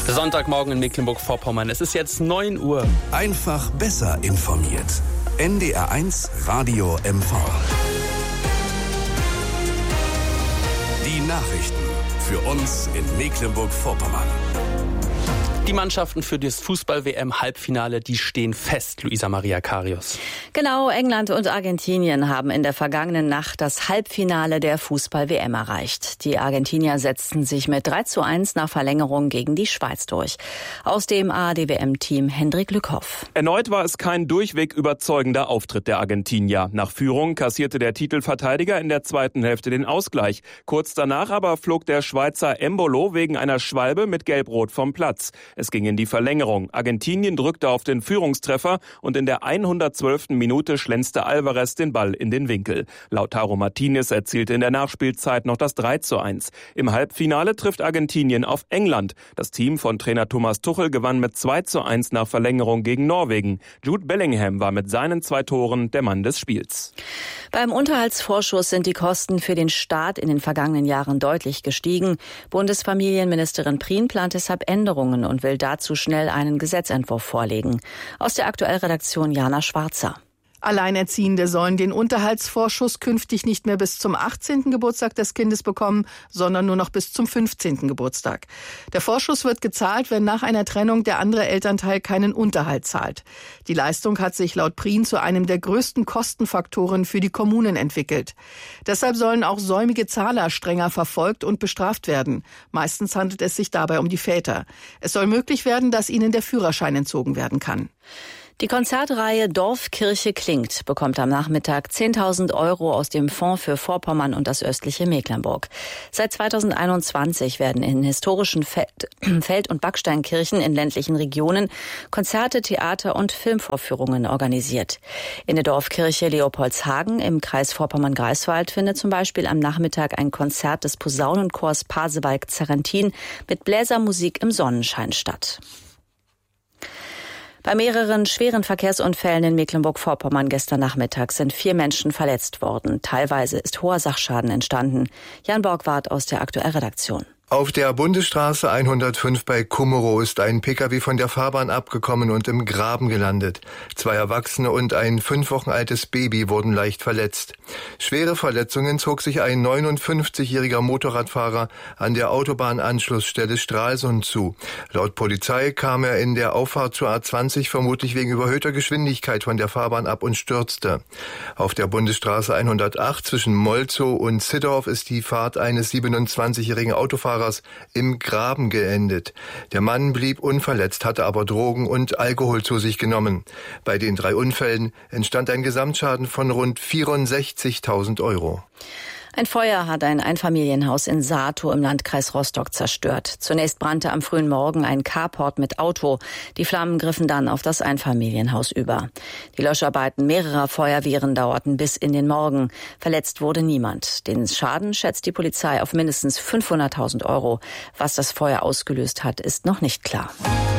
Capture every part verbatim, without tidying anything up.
Sonntagmorgen in Mecklenburg-Vorpommern. Es ist jetzt neun Uhr. Einfach besser informiert. N D R eins Radio M V. Die Nachrichten für uns in Mecklenburg-Vorpommern. Die Mannschaften für das Fußball-W M-Halbfinale, die stehen fest, Luisa Maria Karius. Genau, England und Argentinien haben in der vergangenen Nacht das Halbfinale der Fußball-W M erreicht. Die Argentinier setzten sich mit drei zu eins nach Verlängerung gegen die Schweiz durch. Aus dem A R D-W M-Team Hendrik Lückhoff. Erneut war es kein durchweg überzeugender Auftritt der Argentinier. Nach Führung kassierte der Titelverteidiger in der zweiten Hälfte den Ausgleich. Kurz danach aber flog der Schweizer Embolo wegen einer Schwalbe mit Gelb-Rot vom Platz. Es ging in die Verlängerung. Argentinien drückte auf den Führungstreffer und in der hundertzwölften Minute schlänzte Alvarez den Ball in den Winkel. Lautaro Martinez erzielte in der Nachspielzeit noch das drei zu eins. Im Halbfinale trifft Argentinien auf England. Das Team von Trainer Thomas Tuchel gewann mit zwei zu eins nach Verlängerung gegen Norwegen. Jude Bellingham war mit seinen zwei Toren der Mann des Spiels. Beim Unterhaltsvorschuss sind die Kosten für den Staat in den vergangenen Jahren deutlich gestiegen. Bundesfamilienministerin Prien plant deshalb Änderungen und will dazu schnell einen Gesetzentwurf vorlegen. Aus der Aktuellredaktion Jana Schwarzer. Alleinerziehende sollen den Unterhaltsvorschuss künftig nicht mehr bis zum achtzehnten Geburtstag des Kindes bekommen, sondern nur noch bis zum fünfzehnten Geburtstag. Der Vorschuss wird gezahlt, wenn nach einer Trennung der andere Elternteil keinen Unterhalt zahlt. Die Leistung hat sich laut Prien zu einem der größten Kostenfaktoren für die Kommunen entwickelt. Deshalb sollen auch säumige Zahler strenger verfolgt und bestraft werden. Meistens handelt es sich dabei um die Väter. Es soll möglich werden, dass ihnen der Führerschein entzogen werden kann. Die Konzertreihe Dorf, Kirche, Klingt bekommt am Nachmittag zehntausend Euro aus dem Fonds für Vorpommern und das östliche Mecklenburg. Seit zweitausendeinundzwanzig werden in historischen Feld- und Backsteinkirchen in ländlichen Regionen Konzerte, Theater und Filmvorführungen organisiert. In der Dorfkirche Leopoldshagen im Kreis Vorpommern-Greifswald findet zum Beispiel am Nachmittag ein Konzert des Posaunenchors Pasewalk-Zerentin mit Bläsermusik im Sonnenschein statt. Bei mehreren schweren Verkehrsunfällen in Mecklenburg-Vorpommern gestern Nachmittag sind vier Menschen verletzt worden. Teilweise ist hoher Sachschaden entstanden. Jan Borgward aus der Aktuellredaktion. Auf der Bundesstraße hundertfünf bei Kummerow ist ein Pkw von der Fahrbahn abgekommen und im Graben gelandet. Zwei Erwachsene und ein fünf Wochen altes Baby wurden leicht verletzt. Schwere Verletzungen zog sich ein neunundfünfzigjähriger Motorradfahrer an der Autobahnanschlussstelle Stralsund zu. Laut Polizei kam er in der Auffahrt zur A zwanzig vermutlich wegen überhöhter Geschwindigkeit von der Fahrbahn ab und stürzte. Auf der Bundesstraße hundertacht zwischen Molzow und Ziddorf ist die Fahrt eines siebenundzwanzigjährigen Autofahrers im Graben geendet. Der Mann blieb unverletzt, hatte aber Drogen und Alkohol zu sich genommen. Bei den drei Unfällen entstand ein Gesamtschaden von rund vierundsechzigtausend Euro. Ein Feuer hat ein Einfamilienhaus in Saatow im Landkreis Rostock zerstört. Zunächst brannte am frühen Morgen ein Carport mit Auto. Die Flammen griffen dann auf das Einfamilienhaus über. Die Löscharbeiten mehrerer Feuerwehren dauerten bis in den Morgen. Verletzt wurde niemand. Den Schaden schätzt die Polizei auf mindestens fünfhunderttausend Euro. Was das Feuer ausgelöst hat, ist noch nicht klar.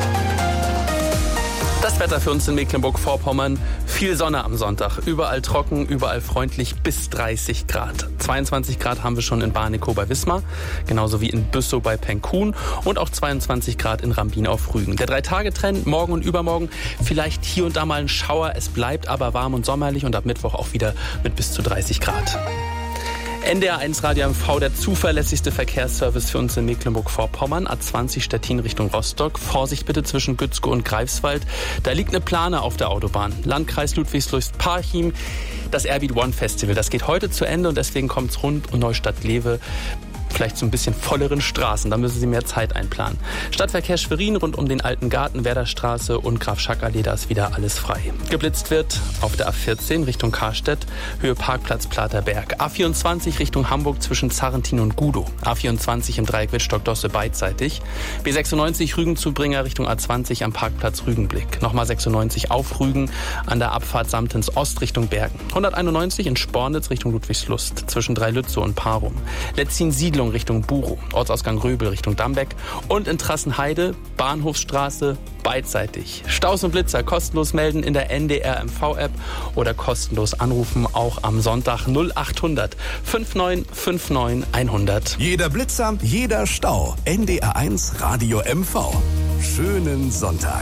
Das Wetter für uns in Mecklenburg-Vorpommern. Viel Sonne am Sonntag. Überall trocken, überall freundlich bis dreißig Grad. zweiundzwanzig Grad haben wir schon in Barnekow bei Wismar, genauso wie in Büssow bei Penkhuhn und auch zweiundzwanzig Grad in Rambin auf Rügen. Der Drei-Tage-Trend morgen und übermorgen vielleicht hier und da mal ein Schauer. Es bleibt aber warm und sommerlich und ab Mittwoch auch wieder mit bis zu dreißig Grad. N D R eins Radio M V, der zuverlässigste Verkehrsservice für uns in Mecklenburg-Vorpommern. A zwanzig Stettin Richtung Rostock. Vorsicht bitte zwischen Gützkow und Greifswald. Da liegt eine Plane auf der Autobahn. Landkreis Ludwigslust-Parchim. Das Airbeat One Festival, das geht heute zu Ende und deswegen kommt es rund um Neustadt-Lewe vielleicht so ein bisschen volleren Straßen. Da müssen Sie mehr Zeit einplanen. Stadtverkehr Schwerin rund um den Alten Garten, Werderstraße und Graf-Schack-Allee, da ist wieder alles frei. Geblitzt wird auf der A vierzehn Richtung Karstedt, Höhe Parkplatz Platerberg. A vierundzwanzig Richtung Hamburg zwischen Zarrentin und Gudow. A vierundzwanzig im Dreieck Wittstock-Dosse beidseitig. B sechsundneunzig Rügen-Zubringer Richtung A zwanzig am Parkplatz Rügenblick. Nochmal sechsundneunzig auf Rügen an der Abfahrt Samtens Ost Richtung Bergen. hunderteinundneunzig in Spornitz Richtung Ludwigslust zwischen Dreilützow und Parum. Letzin-Siedl Siedlung Richtung Burow, Ortsausgang Röbel Richtung Dambeck und in Trassenheide, Bahnhofsstraße, beidseitig. Staus und Blitzer kostenlos melden in der N D R M V-App oder kostenlos anrufen, auch am Sonntag null achthundert neunundfünfzig neunundfünfzig hundert. Jeder Blitzer, jeder Stau. N D R eins Radio M V. Schönen Sonntag.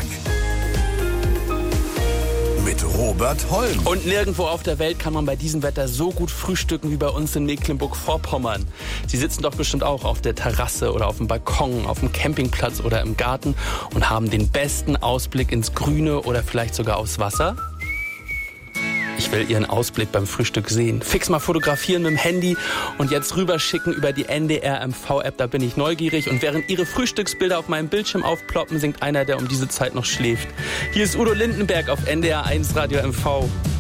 Mit Robert Holm. Und nirgendwo auf der Welt kann man bei diesem Wetter so gut frühstücken wie bei uns in Mecklenburg-Vorpommern. Sie sitzen doch bestimmt auch auf der Terrasse oder auf dem Balkon, auf dem Campingplatz oder im Garten und haben den besten Ausblick ins Grüne oder vielleicht sogar aufs Wasser. Ich will Ihren Ausblick beim Frühstück sehen. Fix mal fotografieren mit dem Handy und jetzt rüberschicken über die N D R M V-App. Da bin ich neugierig. Und während Ihre Frühstücksbilder auf meinem Bildschirm aufploppen, singt einer, der um diese Zeit noch schläft. Hier ist Udo Lindenberg auf N D R eins Radio M V.